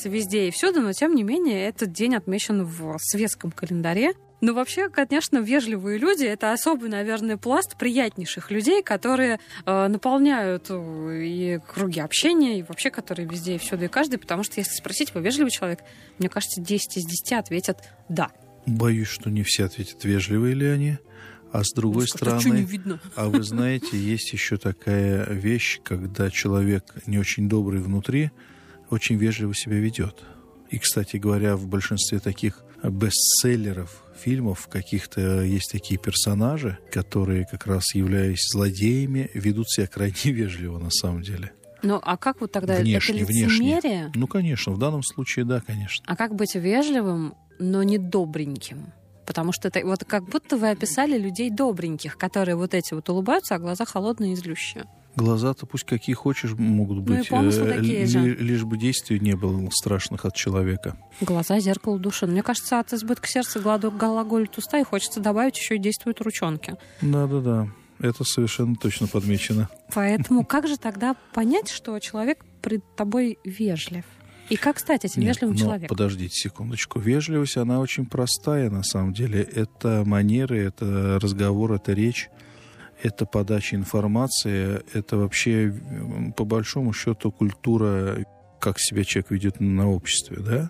делается везде и всюду, но тем не менее этот день отмечен в светском календаре. Но вообще, конечно, вежливые люди — это особый, наверное, пласт приятнейших людей, которые наполняют и круги общения, и вообще, которые везде и всюду и каждый, потому что если спросить, вы вежливый человек, мне кажется, 10 из 10 ответят «да». Боюсь, что не все ответят, вежливые ли они. А с другой стороны, а вы знаете, есть еще такая вещь, когда человек не очень добрый внутри, очень вежливо себя ведет. И, кстати говоря, в большинстве таких бестселлеров, фильмов каких-то есть такие персонажи, которые, как раз являясь злодеями, ведут себя крайне вежливо на самом деле. Ну, а как вот тогда внешне, это лицемерие? Внешне. Ну, конечно, в данном случае, да, конечно. А как быть вежливым, но не добреньким? Потому что это вот как будто вы описали людей добреньких, которые вот эти вот улыбаются, а глаза холодные и злющие. Глаза-то пусть какие хочешь могут быть, ну и помыслы такие же. Лишь бы действий не было страшных от человека. Глаза — зеркало души. Мне кажется, от избытка сердца глаголит уста, и хочется добавить, еще и действуют ручонки. Да-да-да, это совершенно точно подмечено. Поэтому как же тогда понять, что человек пред тобой вежлив? И как стать этим вежливым человеком? Подождите секундочку. Вежливость, она очень простая на самом деле. Это манеры, это разговор, это речь. Это подача информации, это вообще, по большому счету, культура, как себя человек ведет на обществе, да?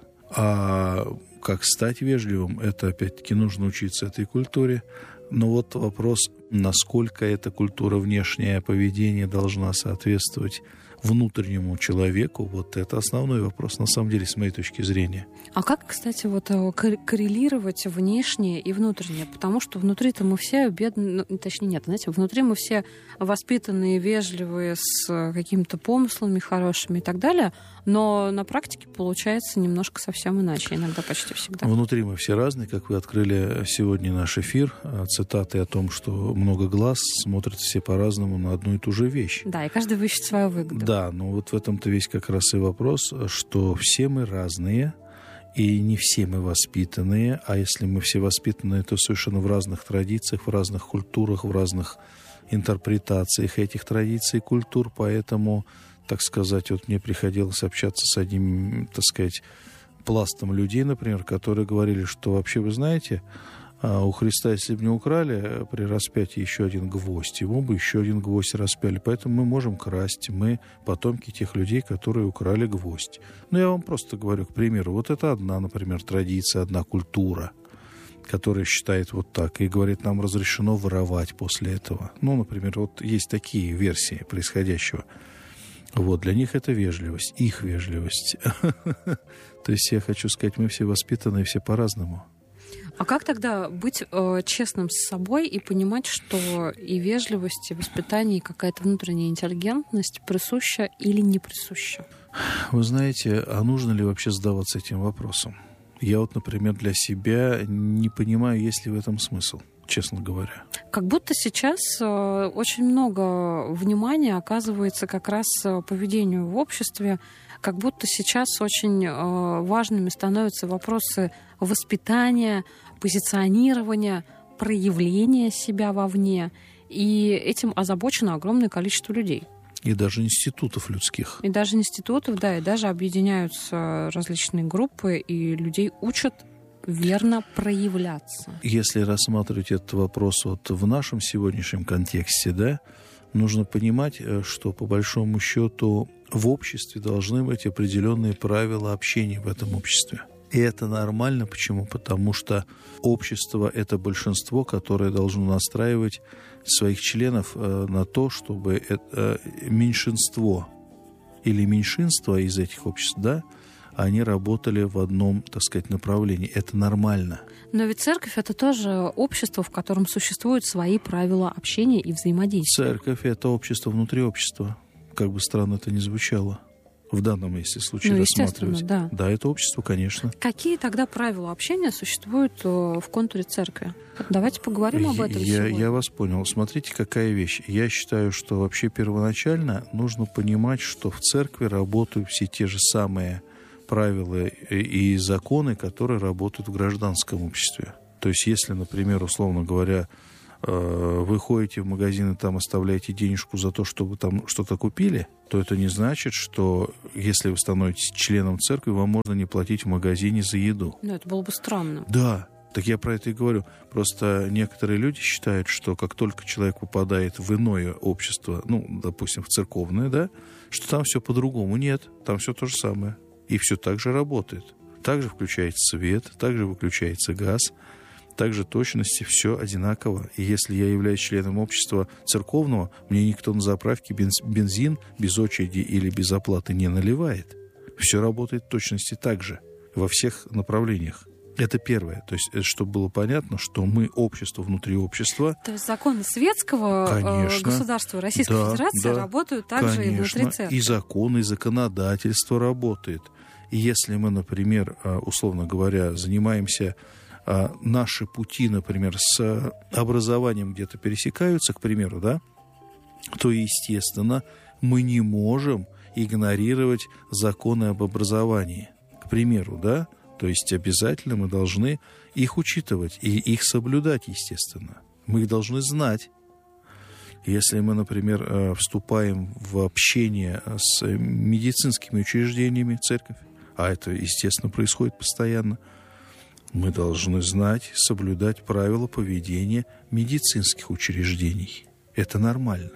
А как стать вежливым, это, опять-таки, нужно учиться этой культуре. Но вот вопрос, насколько эта культура, внешнее поведение должна соответствовать внутреннему человеку, вот это основной вопрос, на самом деле, с моей точки зрения. А как, кстати, вот коррелировать внешнее и внутреннее? Потому что внутри-то мы все бедные, ну, точнее нет, знаете, внутри мы все воспитанные, вежливые, с какими-то помыслами хорошими и так далее, но на практике получается немножко совсем иначе, иногда почти всегда. Внутри мы все разные, как вы открыли сегодня наш эфир, цитаты о том, что много глаз смотрят все по-разному на одну и ту же вещь. Да, и каждый ищет свою выгоду. Да, но вот в этом-то весь как раз и вопрос, что все мы разные, и не все мы воспитанные, а если мы все воспитанные, то совершенно в разных традициях, в разных культурах, в разных интерпретациях этих традиций и культур, поэтому, так сказать, вот мне приходилось общаться с одним, так сказать, пластом людей, например, которые говорили, что вообще, вы знаете, у Христа, если бы не украли при распятии еще один гвоздь, ему бы еще один гвоздь распяли. Поэтому мы можем красть, мы потомки тех людей, которые украли гвоздь. Ну, я вам просто говорю, к примеру, вот это одна, например, традиция, одна культура, которая считает вот так и говорит, нам разрешено воровать после этого. Ну, например, вот есть такие версии происходящего. Вот, для них это вежливость, их вежливость. То есть я хочу сказать, мы все воспитаны, все по-разному. А как тогда быть честным с собой и понимать, что и вежливость, и воспитание, и какая-то внутренняя интеллигентность присуща или не присуща? Вы знаете, а нужно ли вообще задаваться этим вопросом? Я вот, например, для себя не понимаю, есть ли в этом смысл, честно говоря. Как будто сейчас очень много внимания оказывается как раз поведению в обществе, как будто сейчас очень важными становятся вопросы воспитания, позиционирования, проявления себя вовне. И этим озабочено огромное количество людей. И даже институтов людских. И даже институтов, да, и даже объединяются различные группы, и людей учат верно проявляться. Если рассматривать этот вопрос вот в нашем сегодняшнем контексте, да, нужно понимать, что по большому счету в обществе должны быть определенные правила общения в этом обществе. И это нормально. Почему? Потому что общество — это большинство, которое должно настраивать своих членов на то, чтобы меньшинство или меньшинство из этих обществ, да, они работали в одном, так сказать, направлении. Это нормально. Но ведь церковь — это тоже общество, в котором существуют свои правила общения и взаимодействия. Церковь — это общество внутри общества. Как бы странно это ни звучало. В данном, если случае рассматривать. Да. Да, это общество, конечно. Какие тогда правила общения существуют в контуре церкви? Давайте поговорим об этом сегодня. Я вас понял. Смотрите, какая вещь. Я считаю, что вообще первоначально нужно понимать, что в церкви работают все те же самые правила и законы, которые работают в гражданском обществе. То есть, если, например, условно говоря, вы ходите в магазин и там оставляете денежку за то, чтобы там что-то купили, то это не значит, что если вы становитесь членом церкви, вам можно не платить в магазине за еду. Ну, это было бы странно. Да, так я про это и говорю. Просто некоторые люди считают, что как только человек попадает в иное общество, ну, допустим, в церковное, да, что там все по-другому. Нет, там все то же самое. И все так же работает. Также включается свет, также выключается газ, также точности, все одинаково. И если я являюсь членом общества церковного, мне никто на заправке бензин без очереди или без оплаты не наливает. Все работает в точности так же, во всех направлениях. Это первое. То есть, чтобы было понятно, что мы общество внутри общества. То есть законы светского государства Российской Федерации работают также и внутри церкви. И законы, и законодательство работает. И если мы, например, условно говоря, занимаемся, наши пути, например, с образованием где-то пересекаются, к примеру, да, то, естественно, мы не можем игнорировать законы об образовании. К примеру, да, то есть обязательно мы должны их учитывать и их соблюдать, естественно. Мы их должны знать. Если мы, например, вступаем в общение с медицинскими учреждениями, церковь, а это, естественно, происходит постоянно, мы должны знать, соблюдать правила поведения медицинских учреждений. Это нормально.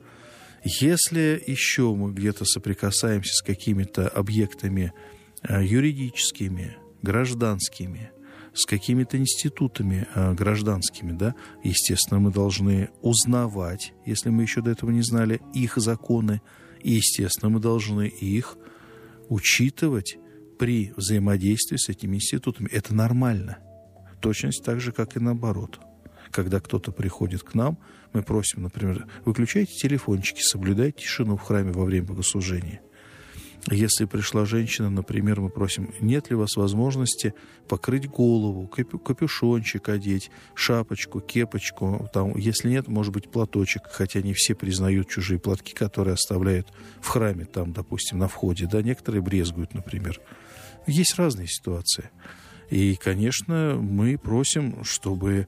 Если еще мы где-то соприкасаемся с какими-то объектами юридическими, гражданскими, с какими-то институтами гражданскими, да, естественно, мы должны узнавать, если мы еще до этого не знали, их законы, и, естественно, мы должны их учитывать при взаимодействии с этими институтами. Это нормально. Точность так же, как и наоборот. Когда кто-то приходит к нам, мы просим, например, выключайте телефончики, соблюдайте тишину в храме во время богослужения. Если пришла женщина, например, мы просим, нет ли у вас возможности покрыть голову, капюшончик одеть, шапочку, кепочку, там, если нет, может быть, платочек, хотя не все признают чужие платки, которые оставляют в храме, там, допустим, на входе, да, некоторые брезгуют, например. Есть разные ситуации. И, конечно, мы просим, чтобы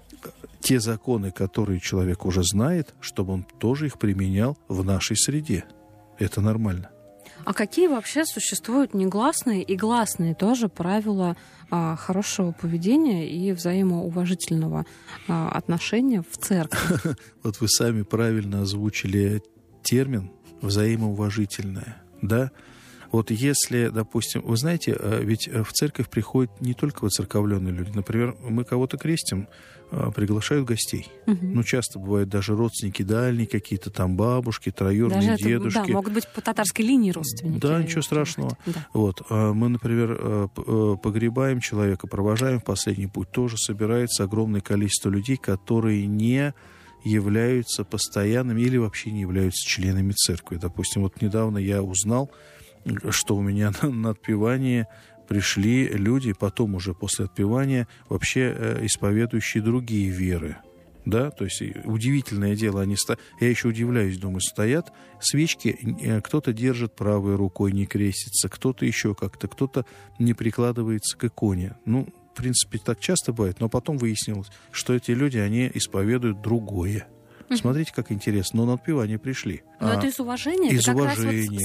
те законы, которые человек уже знает, чтобы он тоже их применял в нашей среде. Это нормально. А какие вообще существуют негласные и гласные тоже правила хорошего поведения и взаимоуважительного отношения в церкви? Вот вы сами правильно озвучили термин «взаимоуважительное», да? Вот если, допустим, вы знаете, ведь в церковь приходят не только воцерковленные люди. Например, мы кого-то крестим, приглашают гостей. Угу. Ну, часто бывают даже родственники дальние, какие-то там бабушки, троюродные дедушки. Да, могут быть по татарской линии родственники. Да, ничего страшного. Да. Вот. Мы, например, погребаем человека, провожаем в последний путь. Тоже собирается огромное количество людей, которые не являются постоянными или вообще не являются членами церкви. Допустим, вот недавно я узнал, что у меня на отпевании пришли люди, потом уже после отпевания, вообще исповедующие другие веры. Да? То есть удивительное дело, я еще удивляюсь, думаю, стоят свечки, кто-то держит правой рукой, не крестится, кто-то еще как-то, кто-то не прикладывается к иконе. Ну, в принципе, так часто бывает, но потом выяснилось, что эти люди, они исповедуют другое. Смотрите, как интересно. Но на отпевание пришли. Но это из уважения? Из уважения,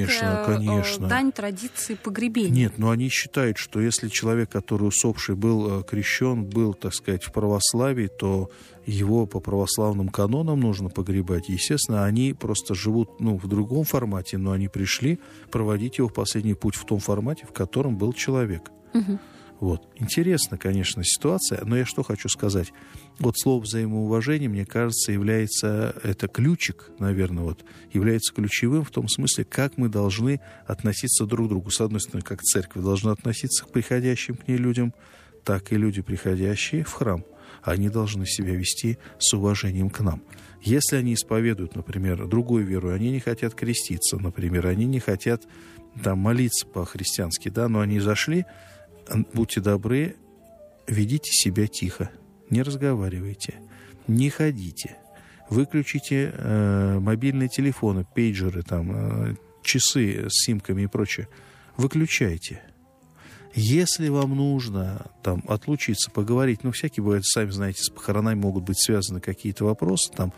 конечно. Дань традиции погребения. Нет, но они считают, что если человек, который усопший, был крещен, был, так сказать, в православии, то его по православным канонам нужно погребать. Естественно, они просто живут в другом формате, но они пришли проводить его в последний путь в том формате, в котором был человек. Угу. Вот. Интересно, конечно, ситуация, но я что хочу сказать. Вот слово «взаимоуважение», мне кажется, является, это ключик, наверное, вот, является ключевым в том смысле, как мы должны относиться друг к другу. С одной стороны, как церковь должна относиться к приходящим к ней людям, так и люди, приходящие в храм, они должны себя вести с уважением к нам. Если они исповедуют, например, другую веру, они не хотят креститься, например, они не хотят там молиться по-христиански, да, но они зашли, будьте добры, ведите себя тихо, не разговаривайте, не ходите, выключите мобильные телефоны, пейджеры, там, часы с симками и прочее, выключайте. Если вам нужно там отлучиться, поговорить, всякие бывают, сами знаете, с похоронами могут быть связаны какие-то вопросы, там,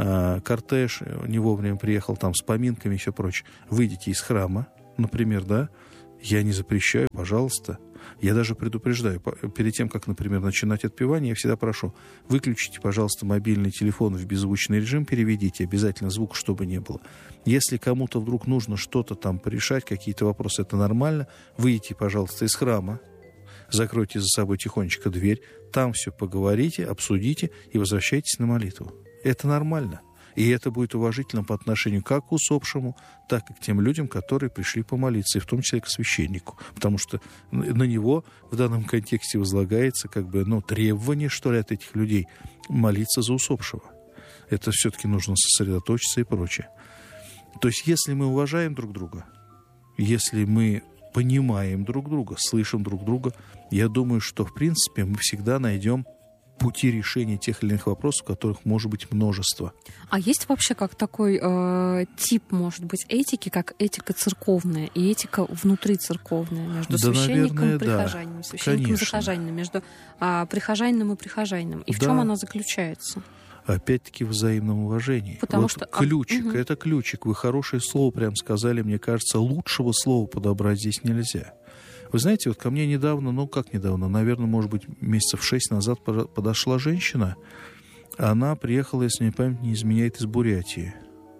кортеж не вовремя приехал, там, с поминками и все прочее. Выйдите из храма, например, да, я не запрещаю, пожалуйста. Я даже предупреждаю, перед тем, как, например, начинать отпевание, я всегда прошу, выключите, пожалуйста, мобильный телефон в беззвучный режим, переведите, обязательно звук, чтобы не было. Если кому-то вдруг нужно что-то там порешать, какие-то вопросы, это нормально, выйдите, пожалуйста, из храма, закройте за собой тихонечко дверь, там все поговорите, обсудите и возвращайтесь на молитву. Это нормально. И это будет уважительно по отношению как к усопшему, так и к тем людям, которые пришли помолиться, и в том числе к священнику. Потому что на него в данном контексте возлагается требование, что ли, от этих людей молиться за усопшего. Это все-таки нужно сосредоточиться и прочее. То есть, если мы уважаем друг друга, если мы понимаем друг друга, слышим друг друга, я думаю, что, в принципе, мы всегда найдем пути решения тех или иных вопросов, которых может быть множество. А есть вообще как такой тип, может быть, этики, как этика церковная и этика внутрицерковная между священником и прихожанином, священником и захожанином, между прихожанином и прихожанином? И в чем она заключается? Опять-таки в взаимном уважении. Потому что ключик, это ключик. Вы хорошее слово прям сказали, мне кажется, лучшего слова подобрать здесь нельзя. Вы знаете, вот ко мне недавно, наверное, может быть, месяцев 6 назад подошла женщина. Она приехала, если мне память не изменяет, из Бурятии.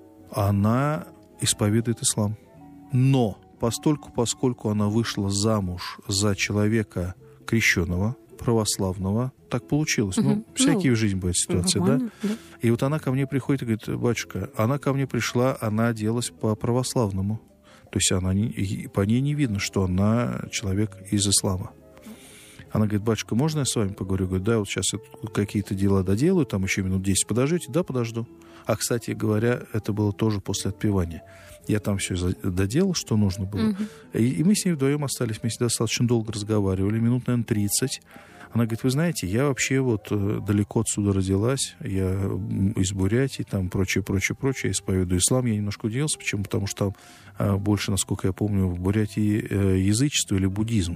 Она исповедует ислам. Но поскольку она вышла замуж за человека крещеного, православного, так получилось. Всякие в жизни бывают ситуации, да? И вот она ко мне приходит и говорит: батюшка, она ко мне пришла, она оделась по-православному. То есть по ней не видно, что она человек из ислама. Она говорит: батюшка, можно я с вами поговорю? Говорю: да, вот сейчас я тут какие-то дела доделаю, там еще минут 10 подождете? Да, подожду. А, кстати говоря, это было тоже после отпевания. Я там все доделал, что нужно было. И мы с ней вдвоем остались, мы достаточно долго разговаривали, минут, наверное, 30. Она говорит: вы знаете, я вообще далеко отсюда родилась, я из Бурятии, там прочее, я исповедую ислам. Я немножко удивился, почему? Потому что там больше, насколько я помню, в Бурятии язычество или буддизм.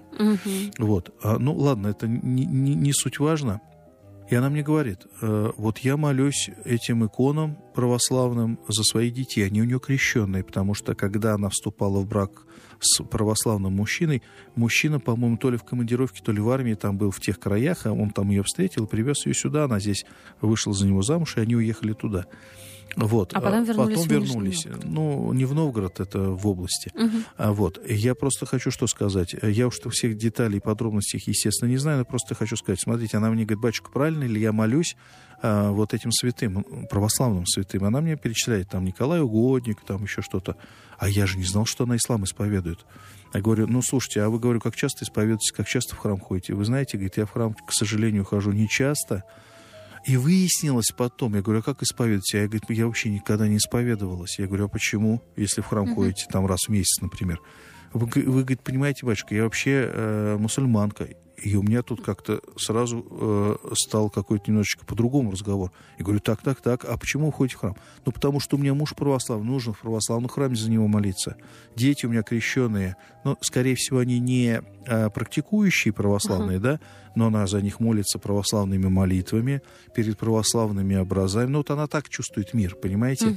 Ладно, это не суть важно. И она мне говорит: вот я молюсь этим иконам православным за своих детей, они у нее крещенные, потому что когда она вступала в брак с православным мужчиной, мужчина, по-моему, то ли в командировке, то ли в армии там был в тех краях, а он там ее встретил, привез ее сюда, она здесь вышла за него замуж, и они уехали туда. А потом вернулись. Не в Новгород, это в области. Я просто хочу что сказать. Я уж всех деталей и подробностей, естественно, не знаю, но просто хочу сказать. Смотрите, она мне говорит: батюшка, правильно ли я молюсь этим святым, православным святым? Она мне перечисляет, там, Николай Угодник, там еще что-то. А я же не знал, что она ислам исповедует. Я говорю: слушайте, а вы, говорю, как часто исповедуетесь, как часто в храм ходите? Вы знаете, говорит, я в храм, к сожалению, хожу не часто. И выяснилось потом, я говорю: а как исповедуете? Я говорю: я вообще никогда не исповедовалась. Я говорю: а почему, если в храм ходите там раз в месяц, например? Вы говорит, понимаете, батюшка, я вообще мусульманка. И у меня тут как-то сразу стал какой-то немножечко по-другому разговор. Я говорю: так, а почему вы ходите в храм? Потому что у меня муж православный, нужно в православном храме за него молиться. Дети у меня крещеные, но, скорее всего, они не практикующие православные, да, но она за них молится православными молитвами, перед православными образами. Она так чувствует мир, понимаете?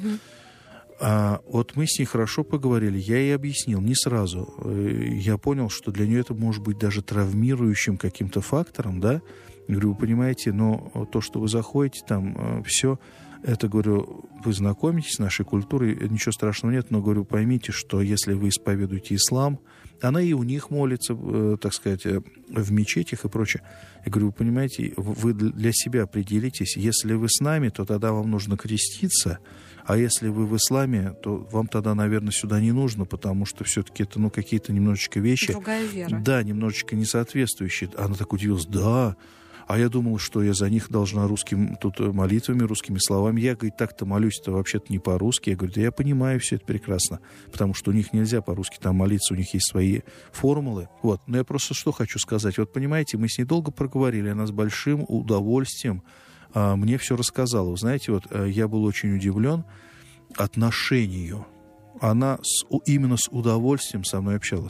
Вот мы с ней хорошо поговорили, я ей объяснил, не сразу. Я понял, что для нее это может быть даже травмирующим каким-то фактором, да. Я говорю: вы понимаете, но то, что вы заходите там, все, это, говорю, вы знакомитесь с нашей культурой, ничего страшного нет, но, говорю, поймите, что если вы исповедуете ислам, она и у них молится, так сказать, в мечетях и прочее. Я говорю: вы понимаете, вы для себя определитесь, если вы с нами, то тогда вам нужно креститься, а если вы в исламе, то вам тогда, наверное, сюда не нужно, потому что все-таки это, какие-то немножечко вещи... Другая вера. Да, немножечко несоответствующие. Она так удивилась: да, а я думала, что я за них должна русскими молитвами, русскими словами. Я, говорит, так-то молюсь-то вообще-то не по-русски. Я говорю: да я понимаю все это прекрасно, потому что у них нельзя по-русски там молиться, у них есть свои формулы. Но я просто что хочу сказать. Понимаете, мы с ней долго проговорили, она с большим удовольствием мне все рассказала. Вы знаете, я был очень удивлен отношению. Она именно с удовольствием со мной общалась.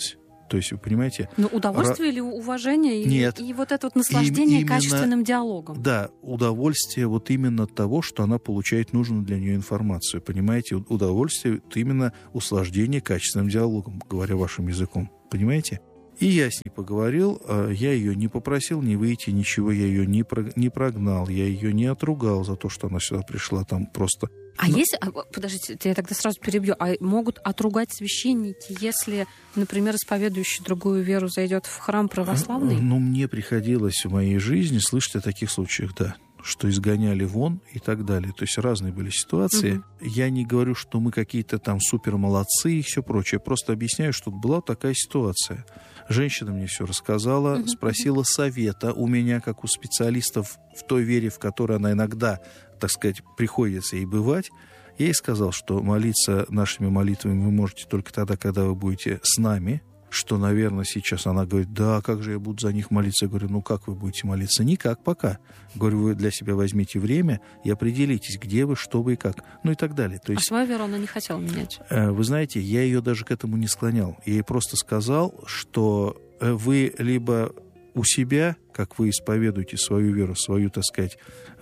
То есть, вы понимаете... Но удовольствие или уважение? Нет. И вот это вот наслаждение качественным диалогом? Да, удовольствие вот именно от того, что она получает нужную для нее информацию. Понимаете, удовольствие — это именно услаждение качественным диалогом, говоря вашим языком. Понимаете? И я с ней поговорил, я ее не попросил не выйти, ничего, я ее не прогнал, я ее не отругал за то, что она сюда пришла, там просто... Подождите, я тогда сразу перебью. А могут отругать священники, если, например, исповедующий другую веру зайдет в храм православный? Ну, мне приходилось в моей жизни слышать о таких случаях, да, что изгоняли вон и так далее. То есть разные были ситуации. Я не говорю, что мы какие-то там супермолодцы и все прочее. Просто объясняю, что была такая ситуация. Женщина мне все рассказала, спросила совета у меня, как у специалистов в той вере, в которой она иногда, так сказать, приходится ей бывать. Я ей сказал, что молиться нашими молитвами вы можете только тогда, когда вы будете с нами. Что, наверное, сейчас она говорит: да, как же я буду за них молиться? Я говорю: ну как вы будете молиться? Никак пока. Говорю: вы для себя возьмите время и определитесь, где вы, что вы и как. Ну и так далее. То есть, свою веру она не хотела менять? Вы знаете, я ее даже к этому не склонял. Я ей просто сказал, что вы либо у себя, как вы исповедуете свою веру, свою, так сказать,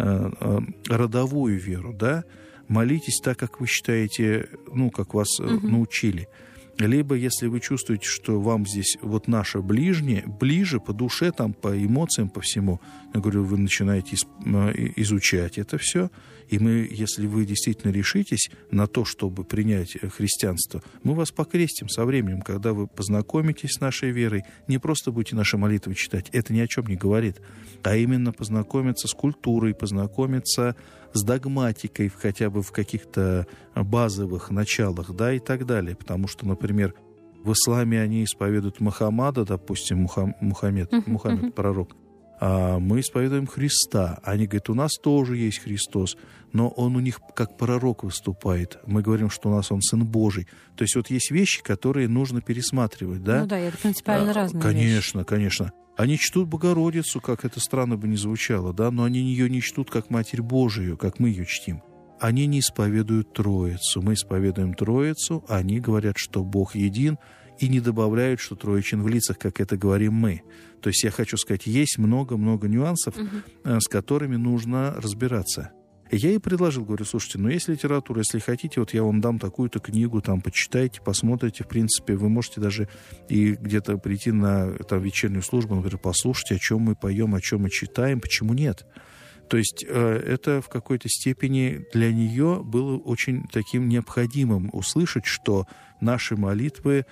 родовую веру, да, молитесь так, как вы считаете, ну, как вас научили. Либо, если вы чувствуете, что вам здесь вот наше ближнее, ближе по душе, там, по эмоциям, по всему, я говорю, вы начинаете изучать это все, и мы, если вы действительно решитесь на то, чтобы принять христианство, мы вас покрестим со временем, когда вы познакомитесь с нашей верой, не просто будете наши молитвы читать, это ни о чем не говорит, а именно познакомиться с культурой, познакомиться с догматикой, хотя бы в каких-то базовых началах, да, и так далее. Потому что, например, в исламе они исповедуют Мухаммада, допустим, Мухаммед, пророк, а мы исповедуем Христа. Они говорят: у нас тоже есть Христос, но он у них как пророк выступает. Мы говорим, что у нас он Сын Божий. То есть вот есть вещи, которые нужно пересматривать, да? Ну да, это принципиально разные конечно, вещи. Конечно. Они чтут Богородицу, как это странно бы ни звучало, да, но они ее не чтут как Матерь Божию, как мы ее чтим. Они не исповедуют Троицу. Мы исповедуем Троицу, а они говорят, что Бог един, и не добавляют, что Троичен в лицах, как это говорим мы. То есть я хочу сказать, есть много-много нюансов, с которыми нужно разбираться. Я ей предложил, говорю: слушайте, ну есть литература, если хотите, вот я вам дам такую-то книгу, там, почитайте, посмотрите, в принципе, вы можете даже и где-то прийти на там вечернюю службу, например, послушайте, о чем мы поем, о чем мы читаем, почему нет? То есть это в какой-то степени для нее было очень таким необходимым услышать, что наши молитвы,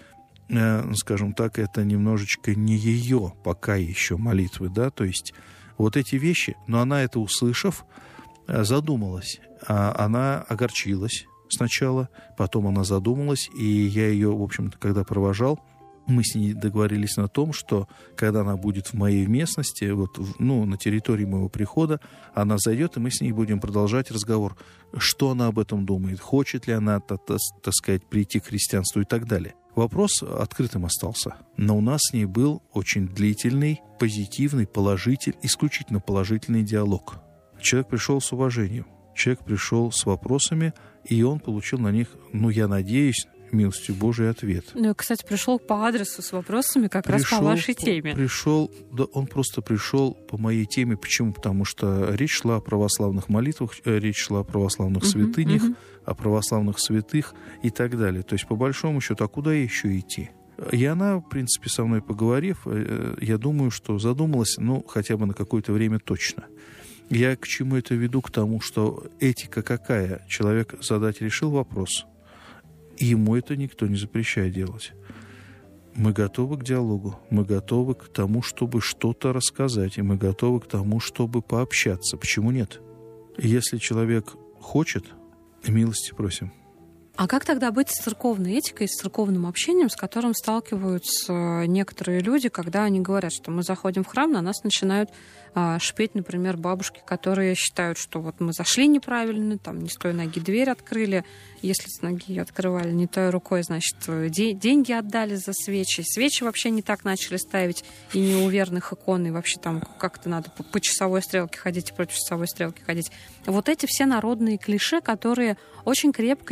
скажем так, это немножечко не ее пока еще молитвы, да, то есть вот эти вещи, но она это услышав, задумалась. Она огорчилась сначала, потом она задумалась, и я ее, в общем-то, когда провожал, мы с ней договорились на том, что когда она будет в моей местности, вот, ну, на территории моего прихода, она зайдет, и мы с ней будем продолжать разговор, что она об этом думает, хочет ли она, так сказать, прийти к христианству и так далее. Вопрос открытым остался, но у нас с ней был очень длительный, позитивный, исключительно положительный диалог. Человек пришел с уважением, человек пришел с вопросами, и он получил на них, ну, я надеюсь, милостью Божией ответ. Ну, кстати, пришел по адресу с вопросами как раз по вашей теме. Он просто пришел по моей теме. Почему? Потому что речь шла о православных молитвах, речь шла о православных святынях, о православных святых и так далее. То есть, по большому счету, а куда еще идти? И она, в принципе, со мной поговорив, я думаю, что задумалась, ну, хотя бы на какое-то время точно. Я к чему это веду? К тому, что этика какая? Человек решил вопрос, и ему это никто не запрещает делать. Мы готовы к диалогу, мы готовы к тому, чтобы что-то рассказать, и мы готовы к тому, чтобы пообщаться. Почему нет? Если человек хочет, милости просим. А как тогда быть с церковной этикой, с церковным общением, с которым сталкиваются некоторые люди, когда они говорят, что мы заходим в храм, на нас начинают шипеть, например, бабушки, которые считают, что вот мы зашли неправильно, там не с той ноги дверь открыли, если с ноги открывали не той рукой, значит, деньги отдали за свечи, свечи вообще не так начали ставить, и не у верных икон, и вообще там как-то надо по часовой стрелке ходить и против часовой стрелки ходить. Вот эти все народные клише, которые очень крепко сидят в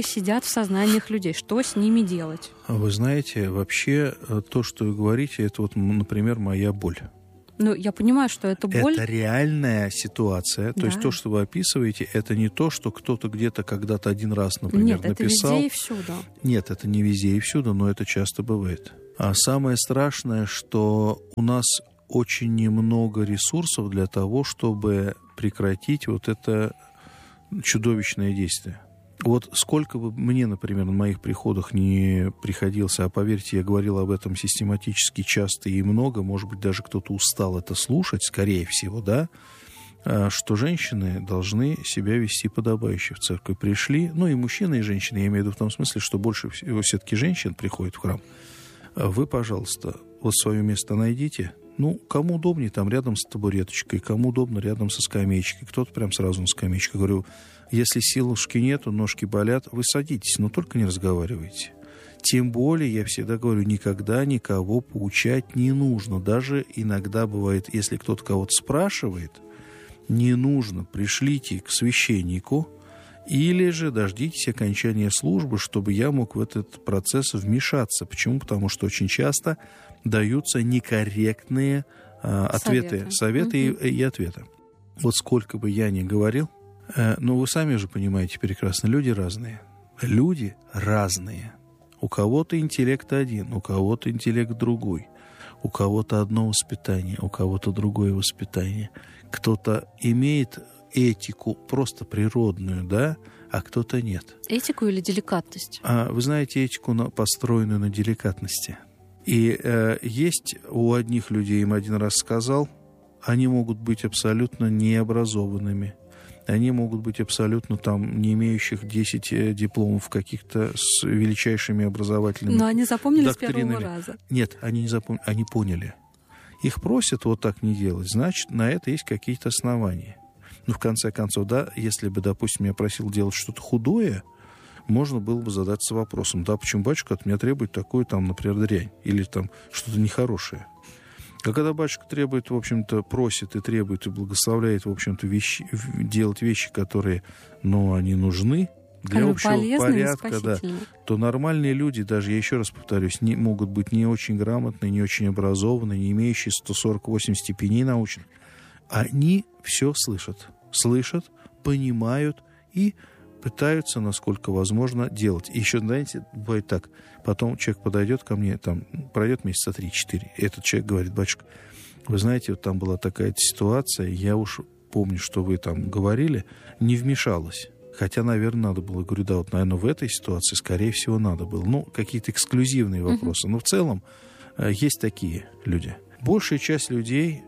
сознаниях людей? Что с ними делать? Вы знаете, вообще то, что вы говорите, это вот, например, моя боль. Ну, я понимаю, что это боль. Это реальная ситуация. То есть то, что вы описываете, это не то, что кто-то где-то когда-то один раз, например, Нет, написал. это везде и всюду. Нет, это не везде и всюду, но это часто бывает. А самое страшное, что у нас очень немного ресурсов для того, чтобы прекратить вот это чудовищное действие. Вот сколько бы мне, например, на моих приходах не приходился, а поверьте, я говорил об этом систематически, часто и много, может быть, даже кто-то устал это слушать, скорее всего, да, что женщины должны себя вести подобающе в церковь. Пришли, ну и мужчины, и женщины, я имею в виду в том смысле, что больше всего все-таки женщин приходят в храм. Вы, пожалуйста, вот свое место найдите. Ну, кому удобнее, там рядом с табуреточкой, кому удобно рядом со скамеечкой, кто-то прям сразу на скамеечке. Говорю, если силушки нету, ножки болят, вы садитесь, но только не разговаривайте. Тем более, я всегда говорю, никогда никого поучать не нужно. Даже иногда бывает, если кто-то кого-то спрашивает, не нужно, пришлите к священнику или же дождитесь окончания службы, чтобы я мог в этот процесс вмешаться. Почему? Потому что очень часто даются некорректные советы и ответы. Вот сколько бы я ни говорил, но вы сами же понимаете прекрасно, люди разные. Люди разные. У кого-то интеллект один, у кого-то интеллект другой, у кого-то одно воспитание, у кого-то другое воспитание. Кто-то имеет этику просто природную, да, а кто-то нет. Этику или деликатность? Вы знаете, этику, построенную на деликатности. И есть у одних людей, им один раз сказал, они могут быть абсолютно необразованными. Они могут быть абсолютно там не имеющих 10 дипломов каких-то с величайшими образовательными доктринами. Но они запомнили доктринами. с первого раза. Нет, они не запомнили, они поняли. Их просят вот так не делать, значит, на это есть какие-то основания. Ну, в конце концов, да, если бы, допустим, я просил делать что-то худое, можно было бы задаться вопросом, да, почему батюшка от меня требует такую, там, например, дрянь или там что-то нехорошее. А когда батюшка требует, в общем-то, просит и требует, и благословляет, в общем-то, делать вещи, которые, ну, они нужны для общего порядка, да, то нормальные люди, даже, я еще раз повторюсь, не могут быть не очень грамотные, не очень образованные, не имеющие 148 степеней научных. Они все слышат, понимают и пытаются, насколько возможно, делать. И еще, знаете, бывает так, потом человек подойдет ко мне, там, пройдет месяца 3-4, и этот человек говорит, батюшка, вы знаете, вот там была такая ситуация, я уж помню, что вы там говорили, не вмешалась. Хотя, наверное, надо было. Говорю, да, вот, наверное, в этой ситуации, скорее всего, надо было. Ну, какие-то эксклюзивные вопросы. Но в целом есть такие люди. Большая часть людей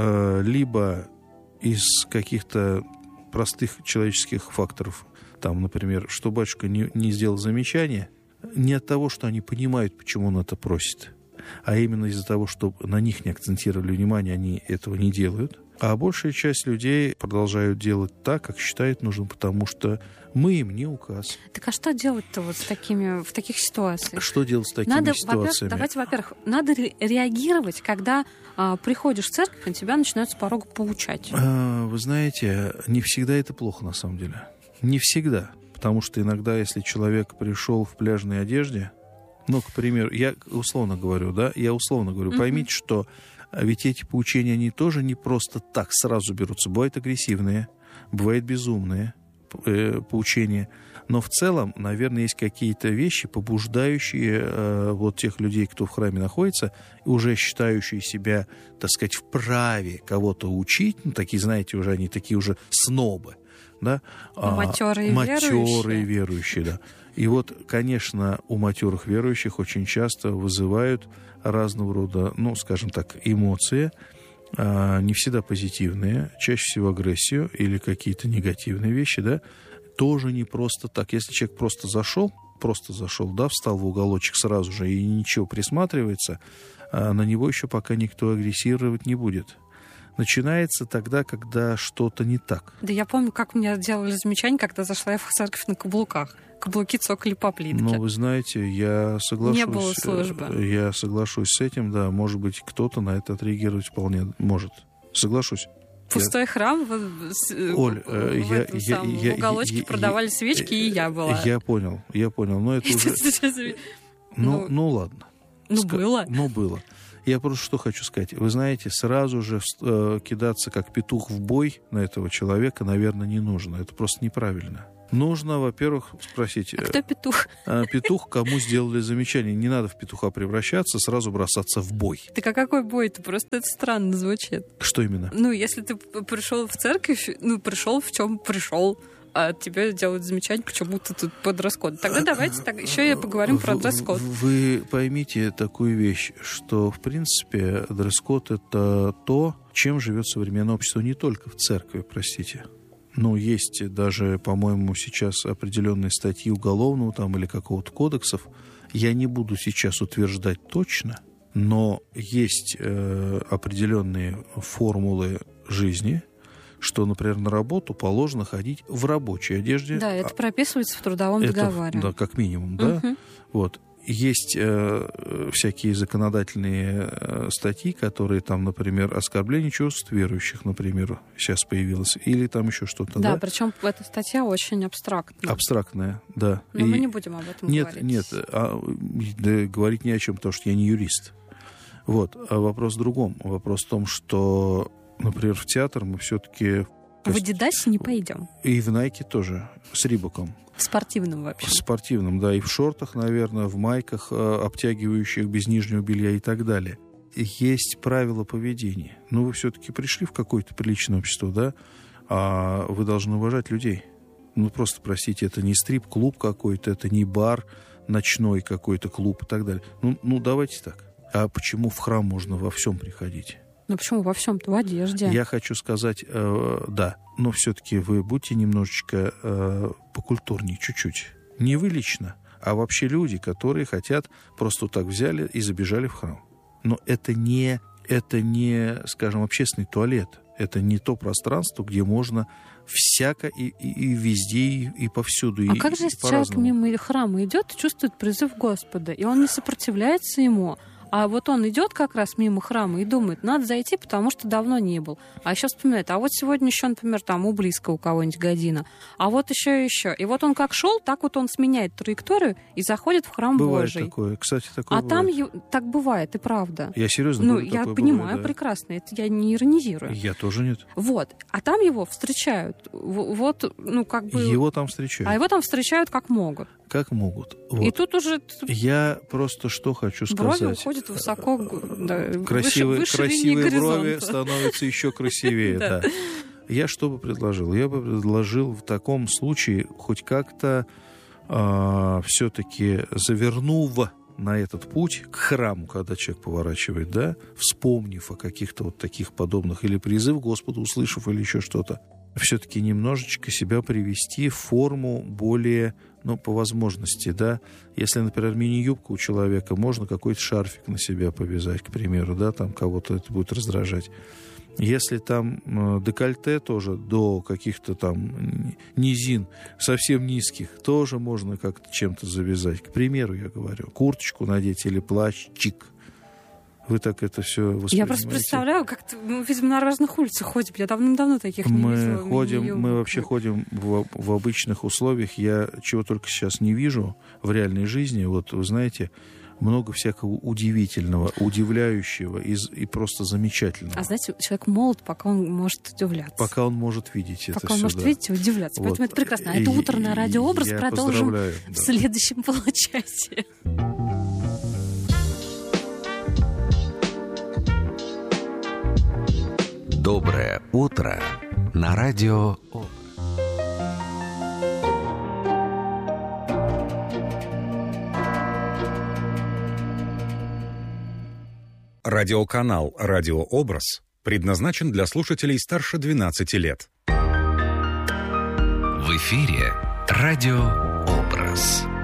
либо из каких-то простых человеческих факторов, там, например, что батюшка не сделал замечания, не от того, что они понимают, почему он это просит, а именно из-за того, что на них не акцентировали внимание, они этого не делают. А большая часть людей продолжают делать так, как считают нужным, потому что мы им не указ. Так а что делать-то вот в таких ситуациях? Что делать с такими ситуациями? Давайте, во-первых, надо реагировать, когда приходишь в церковь, и тебя начинают с порога поучать. Вы знаете, не всегда это плохо, на самом деле. Не всегда. Потому что иногда, если человек пришел в пляжной одежде, ну, к примеру, я условно говорю, поймите, что ведь эти поучения, они тоже не просто так сразу берутся. Бывают агрессивные, бывают безумные поучения. Но в целом, наверное, есть какие-то вещи, побуждающие вот тех людей, кто в храме находится, уже считающие себя, так сказать, вправе кого-то учить. Ну, такие, знаете, уже они такие уже снобы. Да? Матерые верующие, да. И вот, конечно, у матерых верующих очень часто вызывают разного рода, ну, скажем так, эмоции, не всегда позитивные, чаще всего агрессию или какие-то негативные вещи, да, тоже не просто так. Если человек просто зашел, да, встал в уголочек сразу же и ничего присматривается, на него еще пока никто агрессировать не будет. Начинается тогда, когда что-то не так. Да я помню, как мне делали замечания, когда зашла я в церковь на каблуках. Каблуки цокали по плитке. Ну, вы знаете, я соглашусь. Не было службы. Я соглашусь с этим, да. Может быть, кто-то на это отреагировать вполне может. Соглашусь. Пустой храм, Оль, в уголочке продавали свечки, и я была. Я понял, но это уже... Ну, ладно. Было. Было. Я просто что хочу сказать. Вы знаете, сразу же кидаться как петух в бой на этого человека, наверное, не нужно. Это просто неправильно. Нужно, во-первых, спросить... А кто петух? Петух, кому сделали замечание. Не надо в петуха превращаться, сразу бросаться в бой. Так а какой бой-то? Просто это странно звучит. Что именно? Если ты пришел в церковь, пришел в чем пришел, а тебе делают замечание, почему ты тут под дресс-код. Тогда давайте еще и поговорим про дресс-код. Вы поймите такую вещь, что, в принципе, дресс-код — это то, чем живет современное общество не только в церкви, простите. Есть даже, по-моему, сейчас определенные статьи уголовного или какого-то кодексов. Я не буду сейчас утверждать точно, но есть определенные формулы жизни, что, например, на работу положено ходить в рабочей одежде. Да, это прописывается в трудовом договоре. Да, как минимум, да. Вот. Есть всякие законодательные статьи, которые например, оскорбление чувств верующих, например, сейчас появилось, или там еще что-то. Да, причем эта статья очень абстрактная. Абстрактная, да. Но мы не будем об этом говорить. Нет, говорить не о чем, потому что я не юрист. Вот. А вопрос в другом. Вопрос в том, что, например, в театр мы все-таки... В Адидасе не пойдем. И в Найке тоже, с Рибоком. В спортивном вообще. В спортивном, да, и в шортах, наверное, в майках, обтягивающих без нижнего белья и так далее. Есть правила поведения. Вы все-таки пришли в какое-то приличное общество, да, а вы должны уважать людей. Просто, простите, это не стрип-клуб какой-то, это не бар, ночной какой-то клуб и так далее. Давайте так. А почему в храм можно во всем приходить? Почему во всем-то? В одежде. Я хочу сказать, да, но все-таки вы будьте немножечко покультурнее, чуть-чуть. Не вы лично, а вообще люди, которые хотят, просто так взяли и забежали в храм. Но это не, скажем, общественный туалет. Это не то пространство, где можно всяко и везде, и повсюду. А как же, если человек мимо храма идет и чувствует призыв Господа, и он не сопротивляется ему, а вот он идет как раз мимо храма и думает, надо зайти, потому что давно не был. А еще вспоминает, а вот сегодня еще, например, у близко у кого-нибудь година, а вот еще. И вот он как шел, так вот он сменяет траекторию и заходит в храм бывает Божий. Такое. Кстати, такое бывает. Там так бывает, и правда. Я серьезно говорю, я такое понимаю бывает, да. Прекрасно, это я не иронизирую. Я тоже нет. Вот. А там его встречают. Его там встречают. А его там встречают как могут. Как могут. Вот. И тут уже... Я просто что хочу сказать. Брови уходят высоко, красивые выше брови становятся еще красивее, да. Я что бы предложил? Я бы предложил в таком случае хоть как-то все-таки завернув на этот путь к храму, когда человек поворачивает, да, вспомнив о каких-то вот таких подобных, или призыв Господу услышав, или еще что-то, все-таки немножечко себя привести в форму более, по возможности, да. Если, например, мини-юбка у человека, можно какой-то шарфик на себя повязать, к примеру, да, там кого-то это будет раздражать. Если там декольте тоже до каких-то там низин совсем низких, тоже можно как-то чем-то завязать. К примеру, я говорю, курточку надеть или плащик. Вы так это все воспринимаете? Я просто представляю, как-то мы, видимо, на разных улицах ходим. Я давным-давно таких не видела. Мы вообще ходим в обычных условиях. Я чего только сейчас не вижу в реальной жизни. Вот вы знаете, много всякого удивительного, удивляющего и просто замечательного. А знаете, человек молод, пока он может удивляться. Пока он может видеть это все. Пока он может видеть и удивляться. Вот. Поэтому это прекрасно. А это утро на радио «Образ» продолжим в следующем получасе. Доброе утро на радио «Образ». Радиоканал «Радиообраз» предназначен для слушателей старше 12 лет. В эфире «Радиообраз».